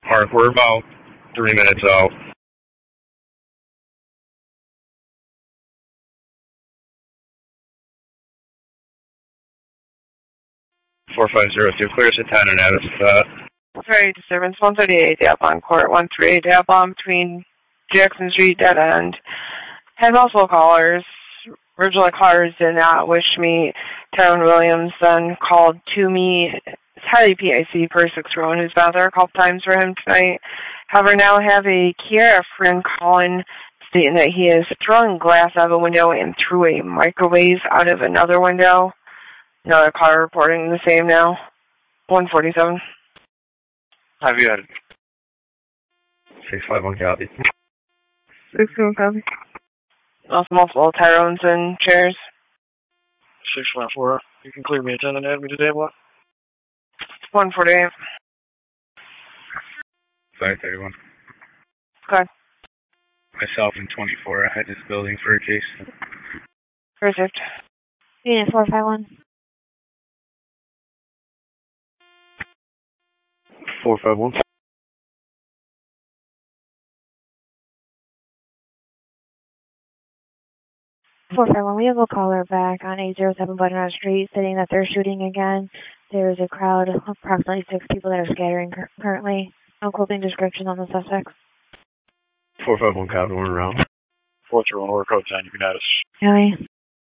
Mark, we're about 3 minutes out. 4502, clear us at 10 and add us to that. Sorry, disturbance 138 Dablon Court, 138 Dablon between Jackson Street, dead end. Had multiple callers. Original callers did not wish me. Tyrone Williams then called to me. It's highly PIC per 601 who's been out there a couple times for him tonight. However, now I have a Kiera friend calling, stating that he has thrown glass out of a window and threw a microwave out of another window. Another caller reporting the same now. 147. Have you had 651 copy. 651 copy. Also multiple Tyrones and chairs. 614. You can clear me at 10 and add me to table. 148. 531. Okay. Myself and 24. I had this building for a case. Received. Unit 451. 451. We have a caller back on 807 Butternut Street stating that they're shooting again. There is a crowd of approximately 6 people that are scattering currently. No clothing description on the suspects. 451 copy, 1 around. 431 or code 10, you can add us. Really?